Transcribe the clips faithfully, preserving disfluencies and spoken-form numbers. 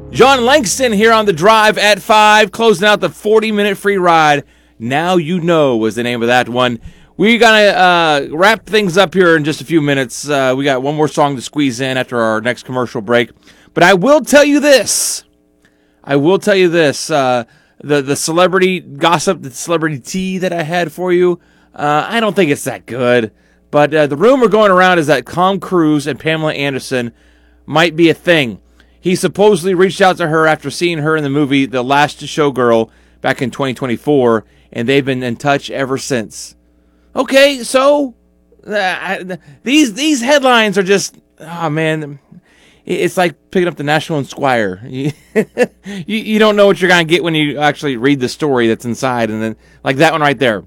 John Langston here on the Drive at five, closing out the forty-minute free ride. Now You Know was the name of that one. We're going to uh, wrap things up here in just a few minutes. Uh, we got one more song to squeeze in after our next commercial break. But I will tell you this. I will tell you this. Uh, the, the celebrity gossip, the celebrity tea that I had for you, uh, I don't think it's that good. But uh, the rumor going around is that Tom Cruise and Pamela Anderson might be a thing. He supposedly reached out to her after seeing her in the movie The Last Showgirl back in twenty twenty-four, and they've been in touch ever since. Okay, so uh, these these headlines are just, oh man, it's like picking up the National Enquirer. You, you, you don't know what you're going to get when you actually read the story that's inside, and then like that one right there.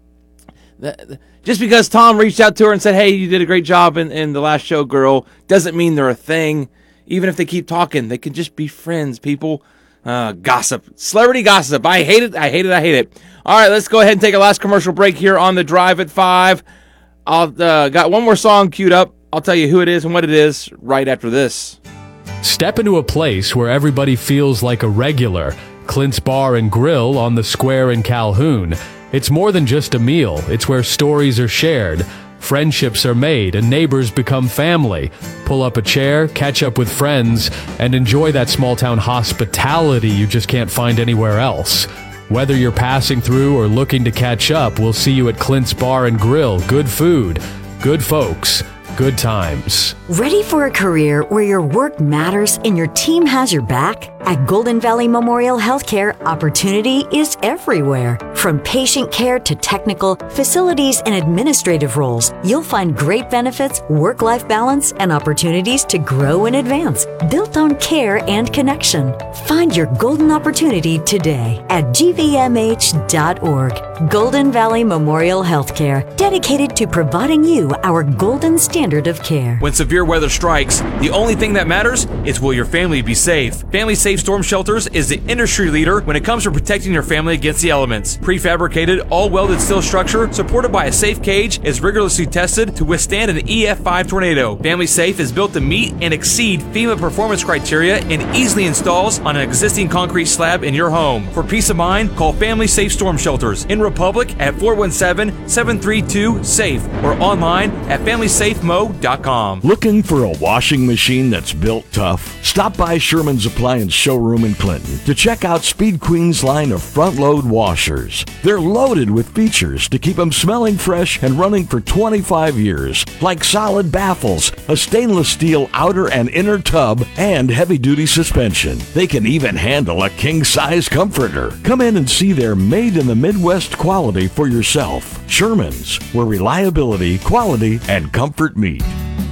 The, just because Tom reached out to her and said, hey, you did a great job in, in The Last Showgirl, doesn't mean they're a thing. Even if they keep talking, they can just be friends, people. Uh, gossip. Celebrity gossip. I hate it. I hate it. I hate it. All right, let's go ahead and take a last commercial break here on the Drive at five. I'll uh, got one more song queued up. I'll tell you who it is and what it is right after this. Step into a place where everybody feels like a regular. Clint's Bar and Grill on the Square in Calhoun. It's more than just a meal. It's where stories are shared. Friendships are made and neighbors become family. Pull up a chair, catch up with friends, and enjoy that small-town hospitality you just can't find anywhere else. Whether you're passing through or looking to catch up, we'll see you at Clint's Bar and Grill. Good food, good folks, good times. Ready for a career where your work matters and your team has your back? At Golden Valley Memorial Healthcare, opportunity is everywhere. From patient care to technical, facilities, and administrative roles, you'll find great benefits, work-life balance, and opportunities to grow and advance, built on care and connection. Find your golden opportunity today at G V M H dot org. Golden Valley Memorial Healthcare, dedicated to providing you our golden standard of care. When severe weather strikes, the only thing that matters is will your family be safe. Family Safe Storm Shelters is the industry leader when it comes to protecting your family against the elements. Prefabricated, all-welded steel structure supported by a safe cage is rigorously tested to withstand an E F five tornado. Family Safe is built to meet and exceed FEMA performance criteria and easily installs on an existing concrete slab in your home. For peace of mind, call Family Safe Storm Shelters in Republic at four one seven, seven three two, SAFE or online at family safe mo dot com. Looking for a washing machine that's built tough? Stop by Sherman's Appliance Showroom in Clinton to check out Speed Queen's line of front-load washers. They're loaded with features to keep them smelling fresh and running for twenty-five years, like solid baffles, a stainless steel outer and inner tub, and heavy-duty suspension. They can even handle a king-size comforter. Come in and see their made-in-the-Midwest quality for yourself. Sherman's, where reliability, quality, and comfort meet.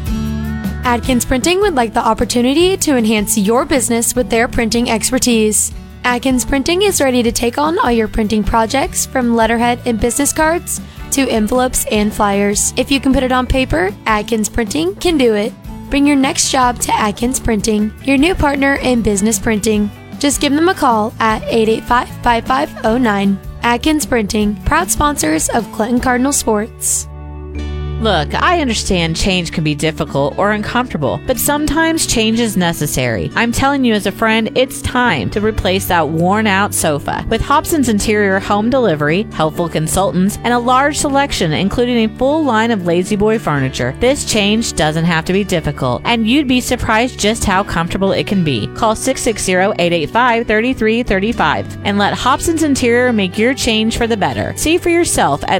Adkins Printing would like the opportunity to enhance your business with their printing expertise. Adkins Printing is ready to take on all your printing projects, from letterhead and business cards to envelopes and flyers. If you can put it on paper, Adkins Printing can do it. Bring your next job to Adkins Printing, your new partner in business printing. Just give them a call at eight eight five, five five zero nine. Adkins Printing, proud sponsors of Clinton Cardinal Sports. Look, I understand change can be difficult or uncomfortable, but sometimes change is necessary. I'm telling you as a friend, it's time to replace that worn-out sofa. With Hobson's Interior Home Delivery, helpful consultants, and a large selection including a full line of Lazy Boy furniture, this change doesn't have to be difficult, and you'd be surprised just how comfortable it can be. Call six six zero, eight eight five, three three three five and let Hobson's Interior make your change for the better. See for yourself at